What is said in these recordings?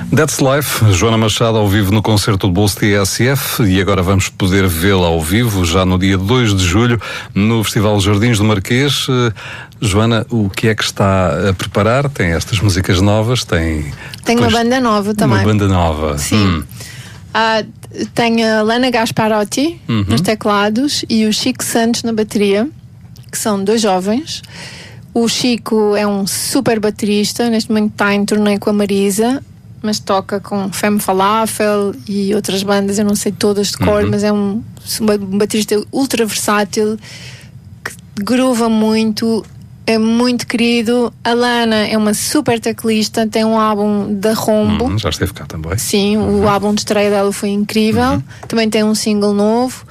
That's Life, Joana Machado ao vivo no concerto do Bolso TSF, e agora vamos poder vê-la ao vivo já no dia 2 de julho no Festival Jardins do Marquês. Joana, o que é que está a preparar? Tem estas músicas novas? Tem uma banda nova também. Uma banda nova. Sim. Tem a Lana Gasparotti nos teclados e o Chico Santos na bateria, que são dois jovens. O Chico é um super baterista, neste momento está em turnê com a Marisa, mas toca com Femme Falafel e outras bandas, eu não sei todas de cor, mas é um baterista ultra versátil, que groova muito, é muito querido. A Lana é uma super teclista, tem um álbum da Rombo. Já esteve cá também. Sim, o álbum de estreia dela foi incrível. Também tem um single novo.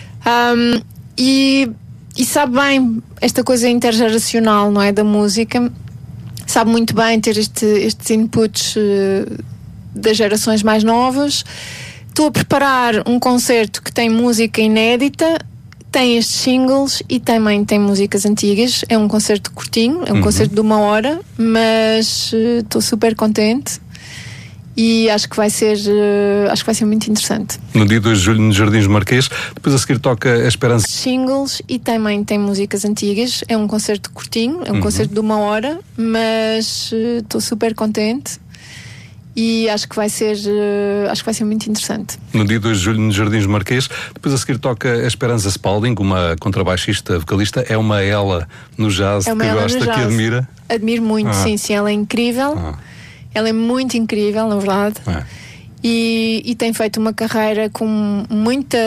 E sabe bem esta coisa intergeracional, não é? Da música. Sabe muito bem ter estes inputs das gerações mais novas. Estou a preparar um concerto que tem música inédita, tem estes singles e também tem músicas antigas. É um concerto curtinho, é um concerto de 1 hora, mas estou super contente. E acho que vai ser muito interessante. No dia 2 de julho no Jardins do Marquês. Depois a seguir toca a Esperança. Singles e também tem músicas antigas. É um concerto curtinho, é um concerto de 1 hora, mas estou super contente. E acho que vai ser muito interessante. No dia 2 de julho no Jardins do Marquês. Depois a seguir toca a Esperança Spalding, uma contrabaixista vocalista. É uma ela no jazz que gosta, que admira. Admiro muito, sim, ela é incrível. Ela é muito incrível, na verdade. E tem feito uma carreira com muita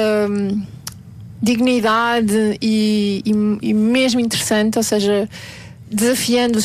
dignidade e mesmo interessante, ou seja, desafiando